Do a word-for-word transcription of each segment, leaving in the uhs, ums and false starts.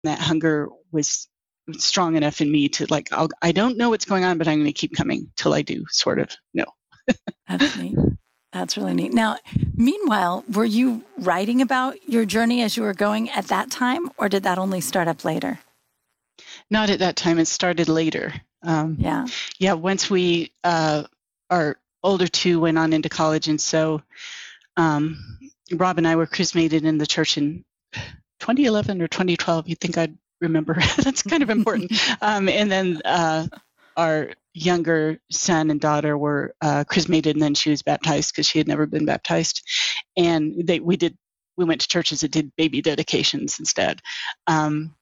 that hunger was strong enough in me to like, I'll, I don't know what's going on, but I'm going to keep coming till I do sort of know. That's neat. That's really neat. Now, meanwhile, were you writing about your journey as you were going at that time, or did that only start up later? Not at that time. It started later. Um, yeah. Yeah. Once we, uh, our older two went on into college. And so um, Rob and I were chrismated in the church in twenty eleven or twenty twelve. You'd think I'd remember. That's kind of important. um, and then uh, our younger son and daughter were uh, chrismated, and then she was baptized because she had never been baptized. And they, we did, we went to churches that did baby dedications instead. Um,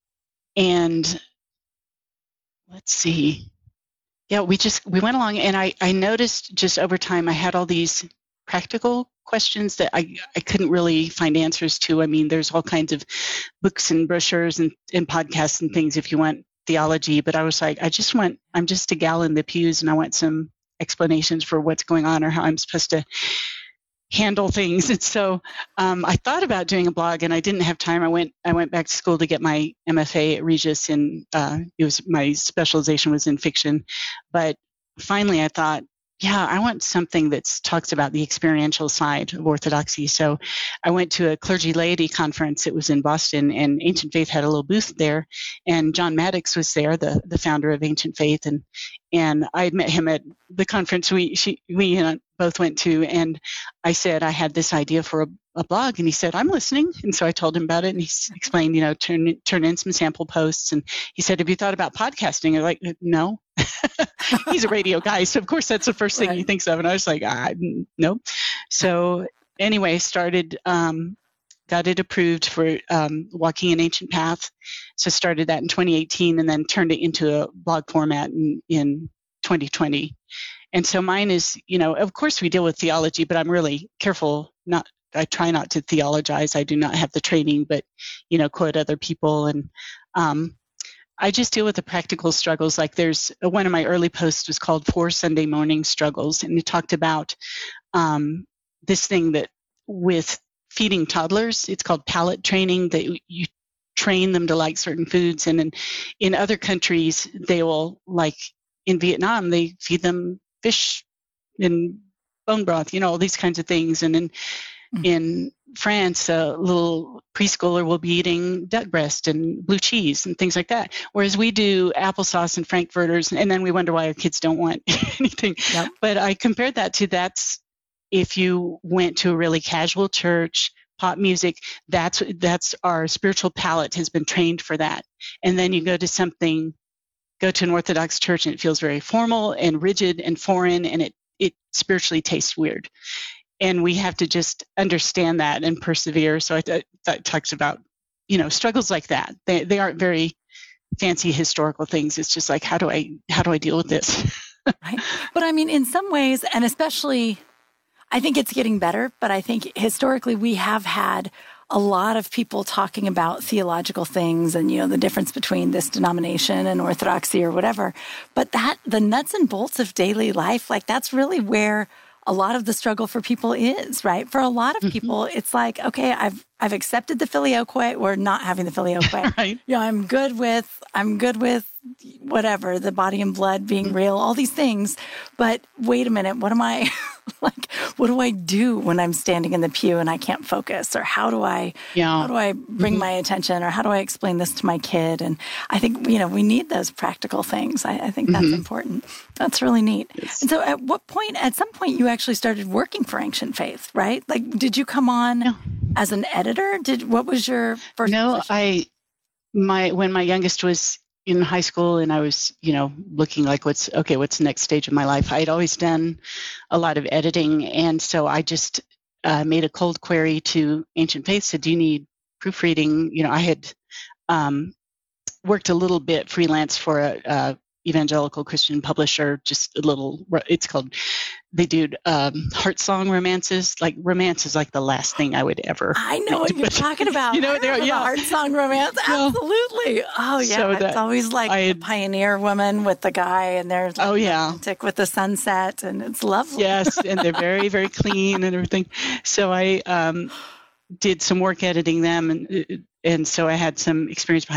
and let's see. Yeah, we just, we went along, and I, I noticed just over time, I had all these practical questions that I, I couldn't really find answers to. I mean, there's all kinds of books and brochures and, and podcasts and things if you want theology, but I was like, I just want, I'm just a gal in the pews, and I want some explanations for what's going on or how I'm supposed to handle things. And so um, I thought about doing a blog, and I didn't have time. I went I went back to school to get my M F A at Regis, and uh, it was my specialization was in fiction. But finally, I thought, yeah, I want something that talks about the experiential side of Orthodoxy. So I went to a clergy laity conference. It was in Boston, and Ancient Faith had a little booth there, and John Maddox was there, the the founder of Ancient Faith, and and I had met him at the conference we she we you know, both went to, and I said I had this idea for a, a blog, and he said, I'm listening. And so I told him about it, and he explained, you know, turn turn in some sample posts, and he said, have you thought about podcasting? I'm like, no. He's a radio guy, so of course that's the first thing right. he thinks of, and I was like, ah, nope. So anyway, started um, got it approved for um, Walking an Ancient Path. So started that in twenty eighteen, and then turned it into a blog format in, in twenty twenty. And so mine is, you know, of course we deal with theology, but I'm really careful not. I try not to theologize. I do not have the training, but you know, quote other people, and um, I just deal with the practical struggles. Like there's one of my early posts was called Four Sunday Morning Struggles, and it talked about um, this thing that with feeding toddlers, it's called palate training, that you train them to like certain foods. And in, in other countries, they will, like in Vietnam, they feed them fish and bone broth, you know, all these kinds of things. And in In France, a little preschooler will be eating duck breast and blue cheese and things like that. Whereas we do applesauce and frankfurters, and then we wonder why our kids don't want anything. Yep. But I compared that to that's if you went to a really casual church, pop music, that's that's our spiritual palate has been trained for that. And then you go to something, go to an Orthodox church, and it feels very formal and rigid and foreign, and it it spiritually tastes weird. And we have to just understand that and persevere. So I th- that talks about, you know, struggles like that. They they aren't very fancy historical things. It's just like, how do I how do I deal with this? Right. But I mean, in some ways, and especially, I think it's getting better. But I think historically we have had a lot of people talking about theological things and, you know, the difference between this denomination and Orthodoxy or whatever. But that the nuts and bolts of daily life, like that's really where a lot of the struggle for people is, right? For a lot of people, mm-hmm. it's like, okay, I've I've accepted the filioque or not having the filioque. Right. You know, I'm good with I'm good with whatever, the body and blood being mm-hmm. real, all these things. But wait a minute, what am I like? What do I do when I'm standing in the pew and I can't focus? Or how do I yeah. how do I bring mm-hmm. my attention? Or how do I explain this to my kid? And I think, you know, we need those practical things. I, I think that's mm-hmm. important. That's really neat. Yes. And so at what point, at some point, you actually started working for Ancient Faith, right? Like, did you come on no. as an editor? Did what was your first No, position? I my when my youngest was in high school and I was, you know, looking like what's okay, what's the next stage of my life? I'd always done a lot of editing, and so I just uh, made a cold query to Ancient Faith. Said, "Do you need proofreading?" You know, I had um, worked a little bit freelance for a, a evangelical Christian publisher, just a little. It's called. They do um, heart song romances. Like romance is like the last thing I would ever. I know what you're talking about. You know, they're yeah, heart song romance. Absolutely. Oh yeah, so it's always like I, the pioneer woman with the guy, and they're like oh yeah, romantic with the sunset, and it's lovely. Yes, and they're very very clean and everything. So I um, did some work editing them, and and so I had some experience behind